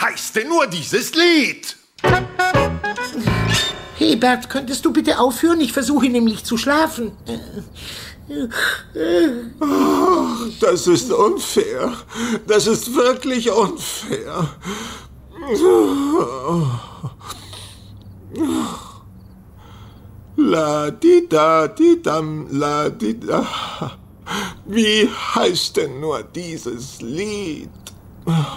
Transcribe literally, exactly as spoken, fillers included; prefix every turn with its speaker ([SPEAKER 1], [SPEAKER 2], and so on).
[SPEAKER 1] heißt denn nur dieses Lied?
[SPEAKER 2] Hebert, könntest du bitte aufhören? Ich versuche nämlich zu schlafen.
[SPEAKER 3] Ach, das ist unfair. Das ist wirklich unfair. La di da di dam la di da. Wie heißt denn nur dieses Lied?